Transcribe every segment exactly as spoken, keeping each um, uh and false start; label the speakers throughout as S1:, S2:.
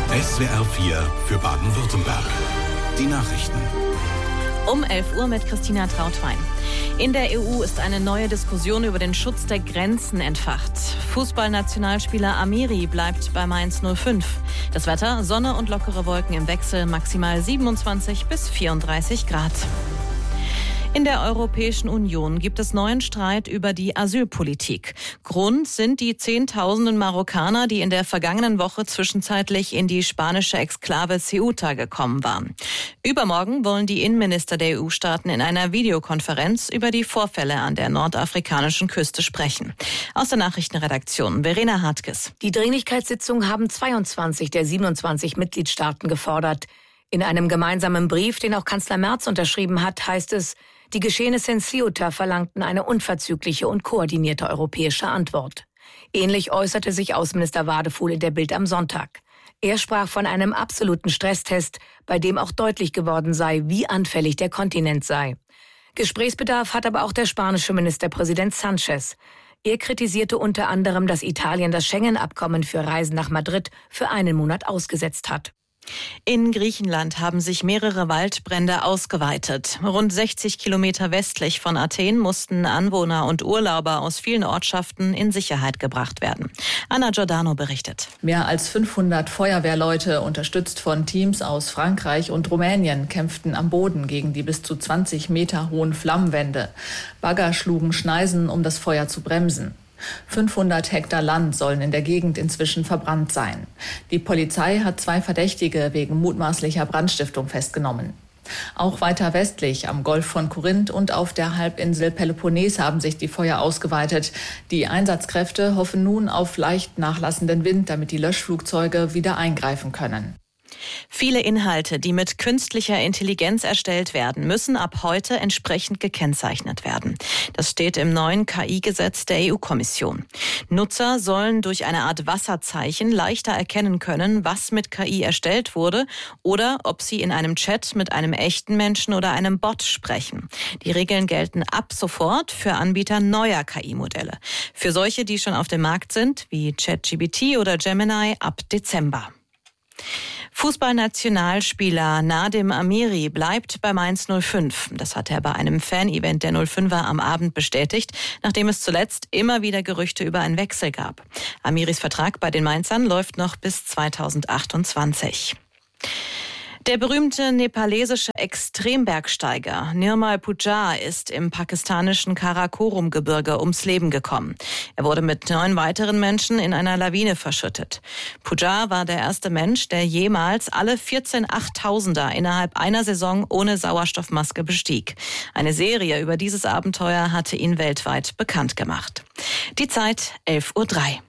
S1: S W R vier für Baden-Württemberg. Die Nachrichten.
S2: Um elf Uhr mit Christina Trautwein. In der E U ist eine neue Diskussion über den Schutz der Grenzen entfacht. Fußballnationalspieler Amiri bleibt bei Mainz null fünf. Das Wetter: Sonne und lockere Wolken im Wechsel, maximal siebenundzwanzig bis vierunddreißig Grad. In der Europäischen Union gibt es neuen Streit über die Asylpolitik. Grund sind die Zehntausenden Marokkaner, die in der vergangenen Woche zwischenzeitlich in die spanische Exklave Ceuta gekommen waren. Übermorgen wollen die Innenminister der E U-Staaten in einer Videokonferenz über die Vorfälle an der nordafrikanischen Küste sprechen. Aus der Nachrichtenredaktion Verena Hartges.
S3: Die Dringlichkeitssitzung haben zweiundzwanzig der siebenundzwanzig Mitgliedstaaten gefordert. In einem gemeinsamen Brief, den auch Kanzler Merz unterschrieben hat, heißt es: Die Geschehnisse in Ceuta verlangten eine unverzügliche und koordinierte europäische Antwort. Ähnlich äußerte sich Außenminister Wadefuhl in der Bild am Sonntag. Er sprach von einem absoluten Stresstest, bei dem auch deutlich geworden sei, wie anfällig der Kontinent sei. Gesprächsbedarf hat aber auch der spanische Ministerpräsident Sánchez. Er kritisierte unter anderem, dass Italien das Schengen-Abkommen für Reisen nach Madrid für einen Monat ausgesetzt hat.
S2: In Griechenland haben sich mehrere Waldbrände ausgeweitet. Rund sechzig Kilometer westlich von Athen mussten Anwohner und Urlauber aus vielen Ortschaften in Sicherheit gebracht werden. Anna Giordano berichtet.
S4: Mehr als fünfhundert Feuerwehrleute, unterstützt von Teams aus Frankreich und Rumänien, kämpften am Boden gegen die bis zu zwanzig Meter hohen Flammenwände. Bagger schlugen Schneisen, um das Feuer zu bremsen. fünfhundert Hektar Land sollen in der Gegend inzwischen verbrannt sein. Die Polizei hat zwei Verdächtige wegen mutmaßlicher Brandstiftung festgenommen. Auch weiter westlich am Golf von Korinth und auf der Halbinsel Peloponnes haben sich die Feuer ausgeweitet. Die Einsatzkräfte hoffen nun auf leicht nachlassenden Wind, damit die Löschflugzeuge wieder eingreifen können.
S2: Viele Inhalte, die mit künstlicher Intelligenz erstellt werden, müssen ab heute entsprechend gekennzeichnet werden. Das steht im neuen K I-Gesetz der E U-Kommission. Nutzer sollen durch eine Art Wasserzeichen leichter erkennen können, was mit K I erstellt wurde oder ob sie in einem Chat mit einem echten Menschen oder einem Bot sprechen. Die Regeln gelten ab sofort für Anbieter neuer K I-Modelle. Für solche, die schon auf dem Markt sind, wie ChatGPT oder Gemini, ab Dezember. Fußballnationalspieler Nadim Amiri bleibt bei Mainz null fünf. Das hat er bei einem Fan-Event der null fünfer am Abend bestätigt, nachdem es zuletzt immer wieder Gerüchte über einen Wechsel gab. Amiris Vertrag bei den Mainzern läuft noch bis zweitausendachtundzwanzig. Der berühmte nepalesische Extrembergsteiger Nirmal Pujar ist im pakistanischen Karakorum-Gebirge ums Leben gekommen. Er wurde mit neun weiteren Menschen in einer Lawine verschüttet. Pujar war der erste Mensch, der jemals alle vierzehn Achttausender innerhalb einer Saison ohne Sauerstoffmaske bestieg. Eine Serie über dieses Abenteuer hatte ihn weltweit bekannt gemacht. Die Zeit elf Uhr drei.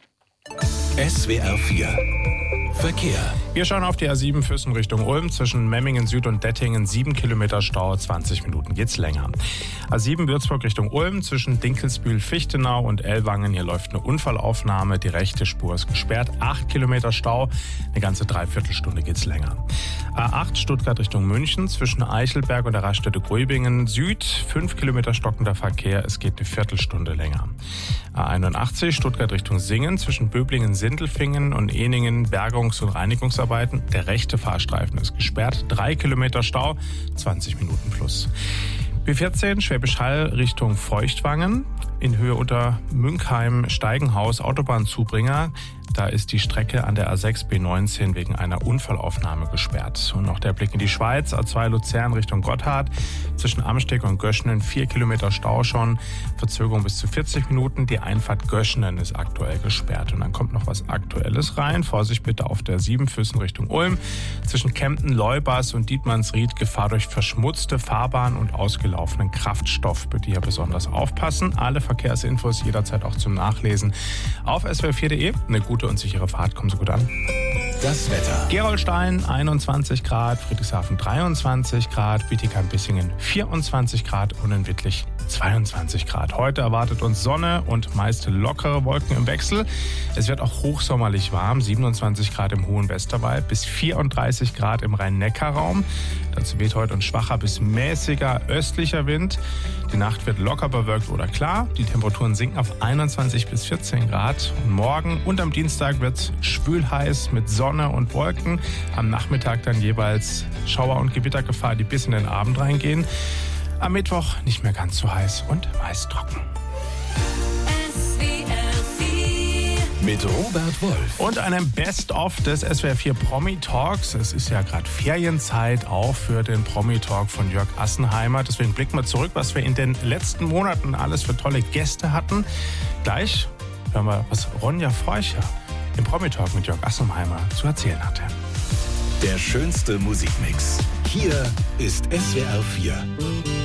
S1: S W R vier Verkehr.
S5: Wir schauen auf die A sieben Füssen Richtung Ulm. Zwischen Memmingen Süd und Dettingen sieben Kilometer Stau, zwanzig Minuten geht's länger. A sieben Würzburg Richtung Ulm. Zwischen Dinkelsbühl, Fichtenau und Ellwangen. Hier läuft eine Unfallaufnahme. Die rechte Spur ist gesperrt. acht Kilometer Stau. Eine ganze Dreiviertelstunde geht's länger. A acht Stuttgart Richtung München. Zwischen Eichelberg und der Raststätte Gröbingen Süd. fünf Kilometer stockender Verkehr. Es geht eine Viertelstunde länger. A einundachtzig Stuttgart Richtung Singen. Zwischen Böblingen-Sindelfingen und Eningen Bergungs- und Reinigungsarbeiten. Der rechte Fahrstreifen ist gesperrt. Drei Kilometer Stau, zwanzig Minuten plus. B vierzehn Schwäbisch Hall Richtung Feuchtwangen. In Höhe unter Münkheim-Steigenhaus Autobahnzubringer. Da ist die Strecke an der A sechs B neunzehn wegen einer Unfallaufnahme gesperrt. Und noch der Blick in die Schweiz. A zwei Luzern Richtung Gotthard. Zwischen Amsteg und Göschenen vier Kilometer Stau schon. Verzögerung bis zu vierzig Minuten. Die Einfahrt Göschenen ist aktuell gesperrt. Und dann kommt noch was Aktuelles rein. Vorsicht bitte auf der sieben Füssen Richtung Ulm. Zwischen Kempten, Leubas und Dietmannsried Gefahr durch verschmutzte Fahrbahn und ausgelaufenen Kraftstoff. Bitte hier besonders aufpassen. Alle Verkehrsinfos jederzeit auch zum Nachlesen auf S W R vier punkt de. Eine gute und sichere Fahrt. Kommen Sie gut an.
S1: Das Wetter.
S5: Gerolstein einundzwanzig Grad, Friedrichshafen dreiundzwanzig Grad, Bietigheim-Bissingen vierundzwanzig Grad und in Wittlich zweiundzwanzig Grad. Heute erwartet uns Sonne und meist lockere Wolken im Wechsel. Es wird auch hochsommerlich warm, siebenundzwanzig Grad im hohen Westerwald bis vierunddreißig Grad im Rhein-Neckar-Raum. Dazu weht heute ein schwacher bis mäßiger östlicher Wind. Die Nacht wird locker bewölkt oder klar. Die Temperaturen sinken auf einundzwanzig bis vierzehn Grad. Und morgen und am Dienstag wird es schwülheiß mit Sonne und Wolken. Am Nachmittag dann jeweils Schauer- und Gewittergefahr, die bis in den Abend reingehen. Am Mittwoch nicht mehr ganz so heiß und meist trocken.
S1: Mit Robert Wolf.
S5: Und einem Best-of des S W R vier Promi-Talks. Es ist ja gerade Ferienzeit auch für den Promi-Talk von Jörg Assenheimer. Deswegen blicken wir zurück, was wir in den letzten Monaten alles für tolle Gäste hatten. Gleich hören wir, was Ronja Feucher im Promi-Talk mit Jörg Assenheimer zu erzählen hatte.
S1: Der schönste Musikmix. Hier ist S W R vier.